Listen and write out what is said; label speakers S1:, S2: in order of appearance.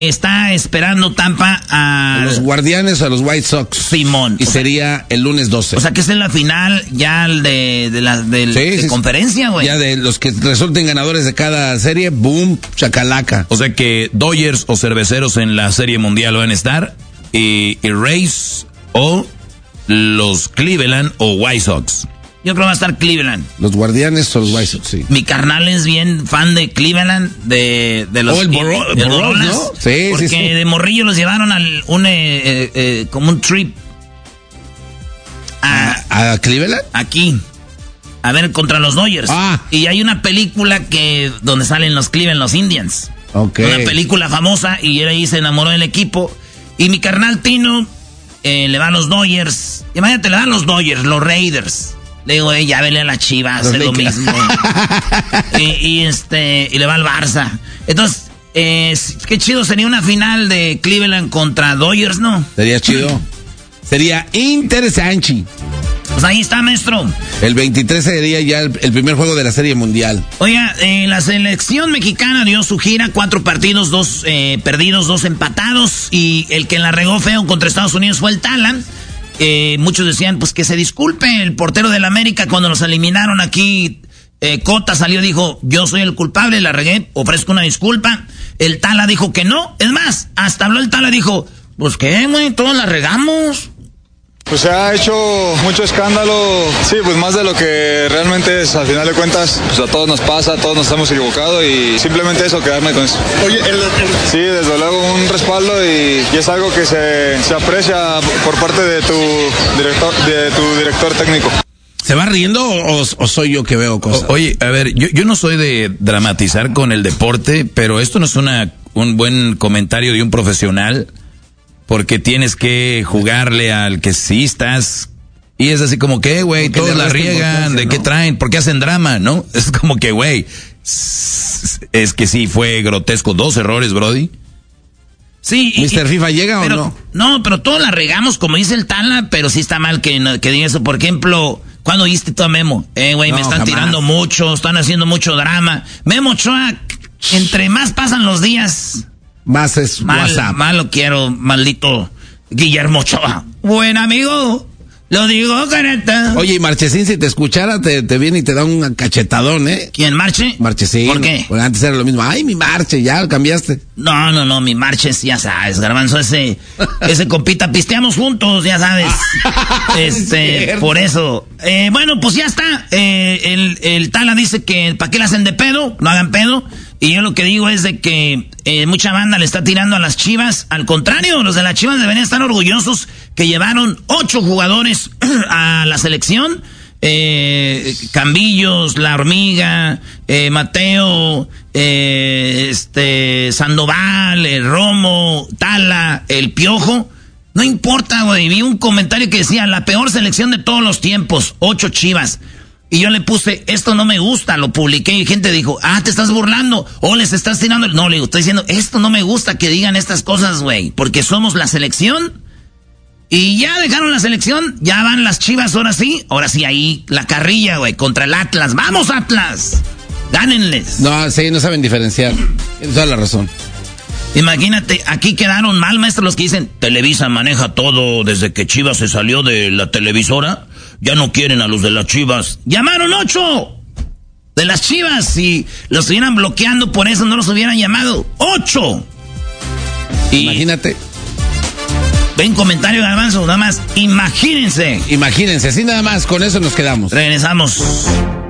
S1: Está esperando Tampa
S2: a los Guardianes o a los White Sox.
S1: Simón.
S2: Y sería el lunes 12.
S1: O sea que es en la final ya de conferencia, güey.
S2: Ya de los que resulten ganadores de cada serie, boom, chacalaca.
S3: O sea que Dodgers o Cerveceros en la Serie Mundial van a estar, y Rays o los Cleveland o White Sox.
S1: Yo creo que va a estar Cleveland.
S2: Los Guardianes o los White Sox, sí.
S1: Mi carnal es bien fan de Cleveland, de los...
S2: el Borrolas, ¿no?
S1: Sí, porque sí. De morrillo los llevaron como un trip.
S2: ¿A Cleveland?
S1: Aquí. A ver, contra los Dodgers. Y hay una película donde salen los Cleveland, los Indians.
S2: Okay.
S1: Una película famosa, y él ahí se enamoró del equipo. Y mi carnal Tino le va a los Dodgers. Imagínate, le van los Dodgers, los Raiders. Le digo, ya vele a la Chivas, hace lo mismo. y le va al Barça. Entonces, qué chido sería una final de Cleveland contra Dodgers, ¿no?
S2: Sería chido. Sería interesante.
S1: Pues ahí está, maestro.
S2: El 23 sería ya el primer juego de la Serie Mundial.
S1: Oiga, la selección mexicana dio su gira, 4 partidos, 2 perdidos, 2 empatados. Y el que la regó feo contra Estados Unidos fue el Tala. Muchos decían, pues que se disculpe el portero del América cuando los eliminaron aquí. Cota salió, dijo, yo soy el culpable, la regué, ofrezco una disculpa. El Tala dijo que no. Es más, hasta habló el Tala, dijo, pues qué, güey, todos la regamos.
S4: Pues se ha hecho mucho escándalo, sí, pues más de lo que realmente es, al final de cuentas, pues a todos nos pasa, todos nos hemos equivocado y simplemente eso, quedarme con eso.
S5: Oye,
S4: sí, desde luego un respaldo y es algo que se aprecia por parte de tu director técnico.
S2: ¿Se va riendo o soy yo que veo cosas?
S3: Oye, a ver, yo no soy de dramatizar con el deporte, pero esto no es un buen comentario de un profesional. Porque tienes que jugarle al que sí estás. Y es así como que, güey, todos la riegan. ¿De qué traen? ¿Por qué hacen drama, no? Es como que, güey, es que sí, fue grotesco. 2 errores, Brody.
S1: Sí.
S2: ¿Mr. FIFA llega o no?
S1: No, pero todos la regamos, como dice el Tala, pero sí está mal que diga eso. Por ejemplo, ¿cuándo oíste tú a Memo? Güey, me están tirando mucho, están haciendo mucho drama. Memo Ochoa, entre más pasan los días...
S2: Más es WhatsApp.
S1: Mal lo quiero, maldito Guillermo Ochoa. Buen amigo, lo digo, careta.
S2: Oye, y Marchesín, si te escuchara, te viene y te da un cachetadón, ¿eh?
S1: ¿Quién, Marche?
S2: Marchesín.
S1: ¿Por qué?
S2: Porque antes era lo mismo. Ay, mi Marche, ya lo cambiaste.
S1: No, mi Marches, ya sabes, Garbanzo, ese compita, pisteamos juntos, ya sabes. Por eso. Bueno, pues ya está. El Tala dice que ¿para qué la hacen de pedo? No hagan pedo. Y yo lo que digo es de que mucha banda le está tirando a las Chivas. Al contrario, los de las Chivas deberían estar orgullosos que llevaron 8 jugadores a la selección. Cambillos, La Hormiga, Mateo, Sandoval, el Romo, Tala, el Piojo. No importa, güey. Vi un comentario que decía, la peor selección de todos los tiempos, 8 Chivas. Y yo le puse, esto no me gusta, lo publiqué y gente dijo, te estás burlando, o les estás tirando. No, le digo, estoy diciendo, esto no me gusta que digan estas cosas, güey, porque somos la selección. Y ya dejaron la selección, ya van las Chivas, ahora sí ahí la carrilla, güey, contra el Atlas. ¡Vamos, Atlas! ¡Gánenles!
S2: No, sí, no saben diferenciar. Tienes toda la razón.
S1: Imagínate, aquí quedaron mal, maestro, los que dicen, Televisa maneja todo desde que Chivas se salió de la televisora. Ya no quieren a los de las Chivas. ¡Llamaron 8! De las Chivas. Si los estuvieran bloqueando por eso, no los hubieran llamado. 8.
S2: Imagínate.
S1: Ven comentario, Garbanzo, nada más. Imagínense.
S2: Así nada más, con eso nos quedamos.
S1: Regresamos.